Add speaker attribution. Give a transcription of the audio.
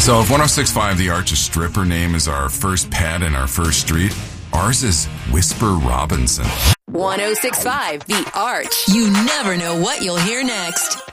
Speaker 1: So if 106.5 The Arch's stripper name is our first pet and our first street, ours is Whisper Robinson.
Speaker 2: 106.5 The Arch.
Speaker 3: You never know what you'll hear next.